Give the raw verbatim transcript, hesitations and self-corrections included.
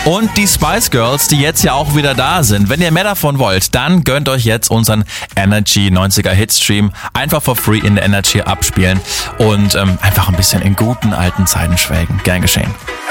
und die Spice Girls, die jetzt ja auch wieder da sind. Wenn ihr mehr davon wollt, dann gönnt euch jetzt unseren Energy neunziger Hitstream. Einfach for free in der Energy abspielen und ähm, einfach ein bisschen in guten alten Zeiten schwelgen. Gern geschehen.